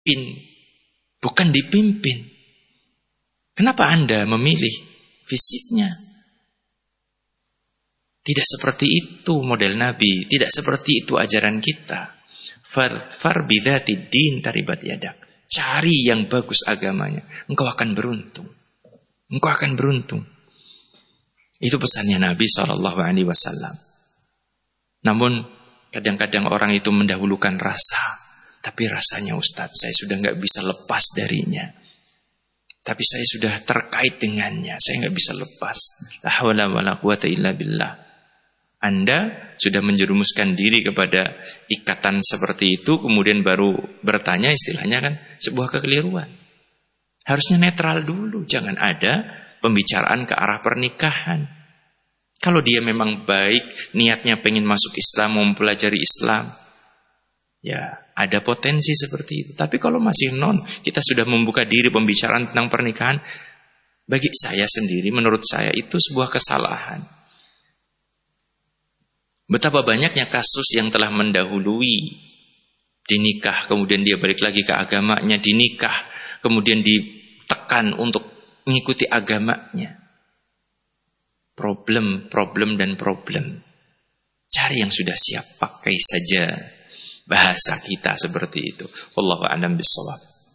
bukan dipimpin. Kenapa Anda memilih fisiknya? Tidak seperti itu model Nabi, tidak seperti itu ajaran kita. Far bidzatid din taribat yadak. Cari yang bagus agamanya, engkau akan beruntung. Engkau akan beruntung. Itu pesannya Nabi SAW. Namun kadang-kadang orang itu mendahulukan rasa. Tapi rasanya Ustadz, saya sudah gak bisa lepas darinya. Tapi saya sudah terkait dengannya, saya gak bisa lepas. La hawla wa la quwata illa billah. Anda sudah menjerumuskan diri kepada ikatan seperti itu, kemudian baru bertanya, istilahnya kan sebuah kekeliruan. Harusnya netral dulu, jangan ada pembicaraan ke arah pernikahan. Kalau dia memang baik, niatnya pengen masuk Islam, mau mempelajari Islam, ya ada potensi seperti itu. Tapi kalau masih kita sudah membuka diri pembicaraan tentang pernikahan, bagi saya sendiri, menurut saya itu sebuah kesalahan. Betapa banyaknya kasus yang telah mendahului dinikah, kemudian dia balik lagi ke agamanya, dinikah, kemudian ditekan untuk mengikuti agamanya. Problem. Cari yang sudah siap, pakai saja bahasa kita seperti itu. Wallahu a'lam bishawab.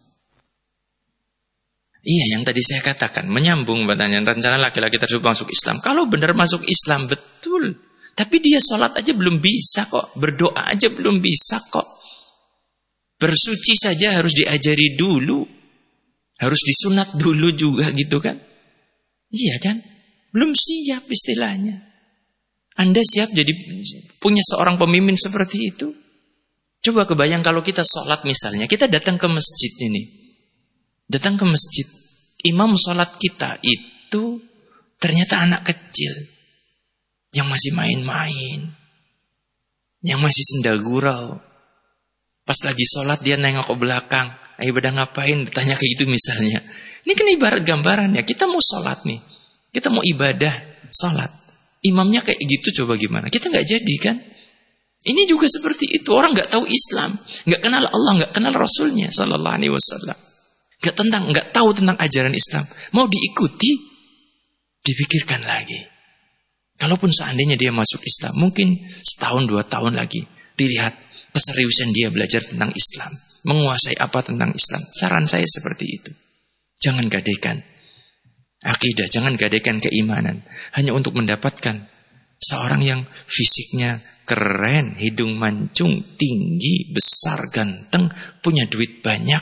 Iya, yang tadi saya katakan, menyambung pertanyaan rencana laki-laki tersebut masuk Islam. Kalau benar masuk Islam, betul. Tapi dia sholat aja belum bisa kok. Berdoa aja belum bisa kok. Bersuci saja harus diajari dulu. Harus disunat dulu juga gitu kan. Iya kan? Belum siap istilahnya. Anda siap jadi punya seorang pemimpin seperti itu? Coba kebayang kalau kita sholat misalnya. Kita datang ke masjid ini. Datang ke masjid. Imam sholat kita itu ternyata anak kecil. Yang masih main-main, yang masih sendagurau. Pas lagi sholat dia nengok ke belakang, ibadah ngapain? Ditanya kayak gitu misalnya. Ini kan ibarat gambaran ya, kita mau sholat nih, kita mau ibadah sholat. Imamnya kayak gitu, coba gimana? Kita nggak jadi kan? Ini juga seperti itu, orang nggak tahu Islam, nggak kenal Allah, nggak kenal Rasulnya Sallallahu Alaihi Wasallam, nggak tahu tentang ajaran Islam, mau diikuti, dipikirkan lagi. Kalaupun seandainya dia masuk Islam, mungkin setahun 2 tahun lagi dilihat keseriusan dia belajar tentang Islam, menguasai apa tentang Islam. Saran saya seperti itu. Jangan gadaikan akidah, jangan gadaikan keimanan hanya untuk mendapatkan seorang yang fisiknya keren, hidung mancung, tinggi, besar, ganteng, punya duit banyak.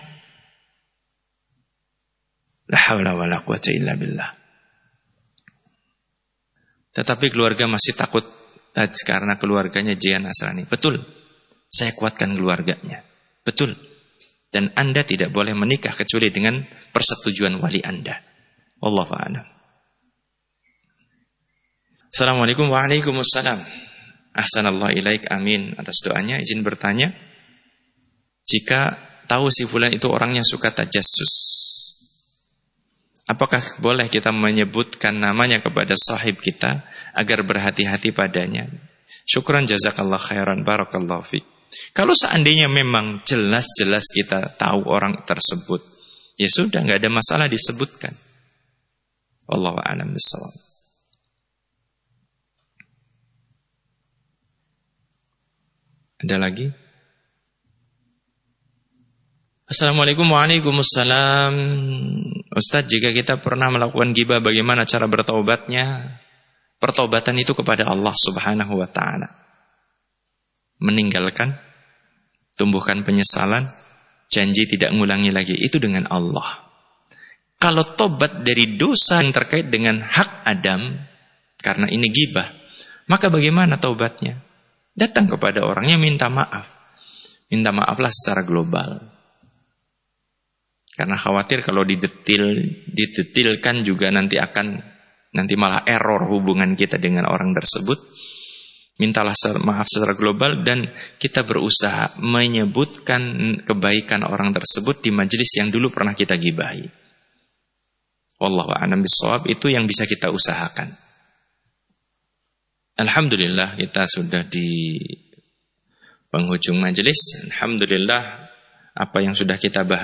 La haula wala quwata illa billah. Tetapi keluarga masih takut karena keluarganya Jia Nasrani. Betul, saya kuatkan keluarganya. Betul. Dan Anda tidak boleh menikah kecuali dengan persetujuan wali Anda. Wallahu a'lam. Assalamualaikum waalaikumsalam. Ahsanallahu ilaik, amin. Atas doanya izin bertanya. Jika tahu si fulan itu orangnya suka tajassus, apakah boleh kita menyebutkan namanya kepada sahib kita agar berhati-hati padanya? Syukran jazakallah khairan barakallahu fiik. Kalau seandainya memang jelas-jelas kita tahu orang tersebut, ya sudah, nggak ada masalah disebutkan. Wallahu a'lam bishawab. Ada lagi? Assalamualaikum waalaikumsalam. Ustaz, jika kita pernah melakukan ghibah, bagaimana cara bertaubatnya? Pertaubatan itu kepada Allah Subhanahu wa ta'ala. Meninggalkan, tumbuhkan penyesalan, janji tidak ngulangi lagi, itu dengan Allah. Kalau tobat dari dosa yang terkait dengan hak Adam, karena ini ghibah, maka bagaimana taubatnya? Datang kepada orangnya, minta maaf. Minta maaflah secara global. Karena khawatir kalau didetilkan juga nanti malah error hubungan kita dengan orang tersebut. Mintalah maaf secara global dan kita berusaha menyebutkan kebaikan orang tersebut di majelis yang dulu pernah kita gibahi. Wallahu a'lam bishawab, itu yang bisa kita usahakan. Alhamdulillah kita sudah di penghujung majelis. Alhamdulillah apa yang sudah kita bahas.